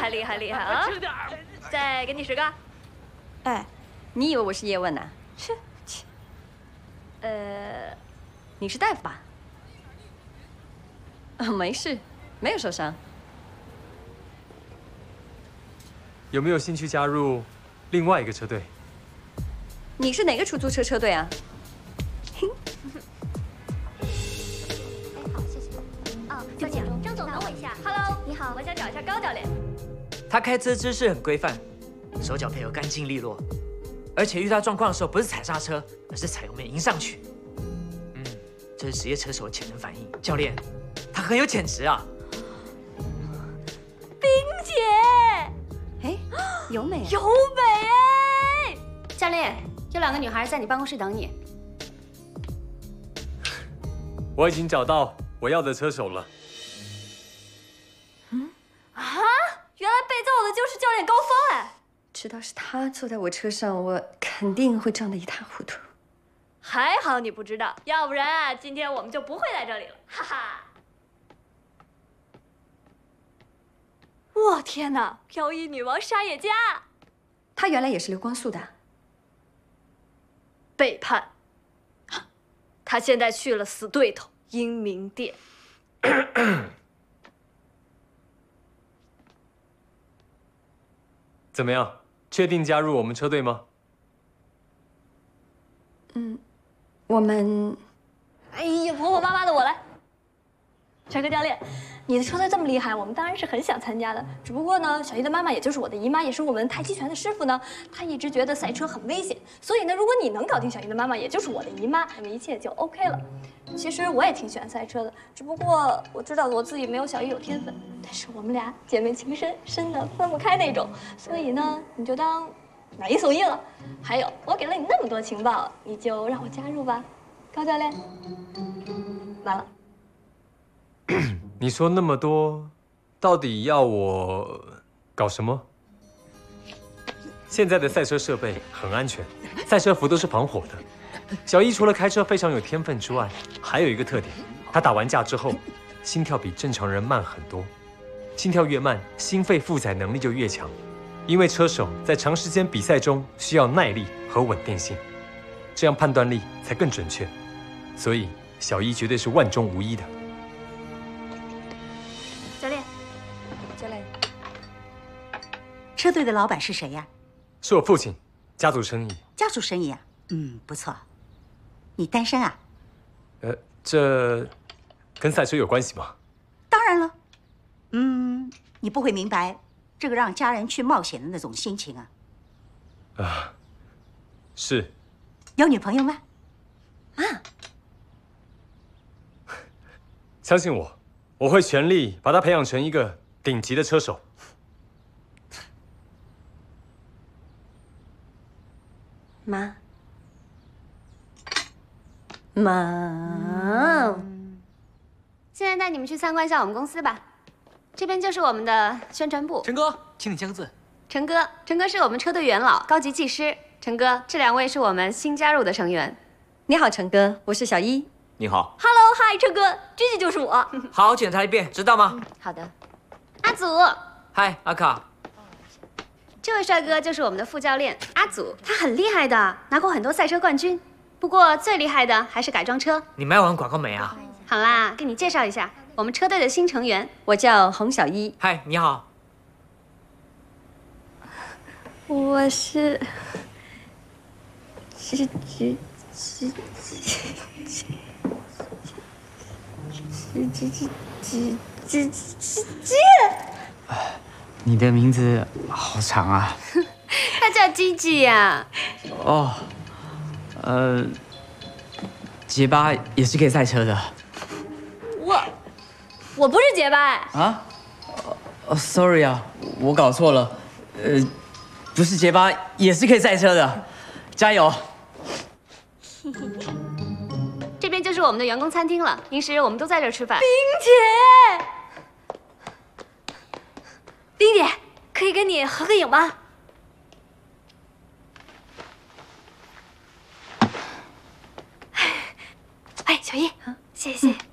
害厉害厉害啊！再给你10个。 哎，你以为我是叶问呐？ 切，你是大夫吧？ 没事，没有受伤。 有没有兴趣加入另外一个车队？ 你是哪个出租车车队啊？ 好，谢谢。哦，小姐，张总，等我一下。Hello， 你好，我想找一下高教练。 他开车姿势很规范，手脚配合干净利落，而且遇到状况的时候不是踩刹车，而是踩油门迎上去。这是职业车手的潜能反应。教练，他很有潜质啊。 冰姐， 哎，有美啊！ 有美哎！ 教练，有2个女孩在你办公室等你。 我已经找到我要的车手了。 原来被揍的就是教练高峰哎！ 知道是他坐在我车上，我肯定会撞得一塌糊涂。 还好你不知道，要不然啊，今天我们就不会来这里了，哈哈！我天哪，飘逸女王沙野家， 他原来也是流光速的。 背叛！他现在去了死对头英明殿。 怎么样？确定加入我们车队吗？ 我们哎呀，婆婆妈妈的，我来。帅哥教练，你的车队这么厉害，我们当然是很想参加的。只不过呢，小姨的妈妈，也就是我的姨妈，也是我们太极拳的师傅呢，她一直觉得赛车很危险。所以呢，如果你能搞定小姨的妈妈，也就是我的姨妈，那么一切就 OK 了。其实我也挺喜欢赛车的，只不过我知道我自己没有小姨有天分，但是我们俩姐妹情深，深的分不开那种。所以呢，你就当买一送一了。还有，我给了你那么多情报，你就让我加入吧，高教练。完了。 你说那么多，到底要我搞什么？现在的赛车设备很安全，赛车服都是防火的。小一除了开车非常有天分之外，还有一个特点，他打完架之后，心跳比正常人慢很多。心跳越慢，心肺负载能力就越强。因为车手在长时间比赛中需要耐力和稳定性，这样判断力才更准确。所以小一绝对是万中无一的。 教练， 教练， 车队的老板是谁呀？ 是我父亲，家族生意。 家族生意啊，不错。你单身啊？ 这跟赛车有关系吗？ 当然了。你不会明白这个让家人去冒险的那种心情啊。 是。 有女朋友吗？ 相信我，我会全力把他培养成一个顶级的车手。 妈， 现在带你们去参观一下我们公司吧，这边就是我们的宣传部。 陈哥，请你签个字。 陈哥是我们车队元老，高级技师。陈哥，这2位是我们新加入的成员。 你好，陈哥，我是小一。 你好。 Hello， 嗨，陈哥，Gigi就是我。 好好检查一遍，知道吗？ 好的。阿祖， 嗨，阿卡。 这位帅哥就是我们的副教练阿祖，他很厉害的，拿过很多赛车冠军。不过最厉害的还是改装车。 你卖完广告没啊？ 好啦，给你介绍一下我们车队的新成员， 我叫洪小一。 嗨，你好。 我是你的名字好长啊。 他叫 Gigi 呀。 哦，结巴也是可以赛车的。 我不是结巴。 啊？Sorry 啊，我搞错了。不是结巴也是可以赛车的，加油！ 这边就是我们的员工餐厅了，平时我们都在这儿吃饭。 冰姐，可以跟你合个影吗？哎，小一，谢谢。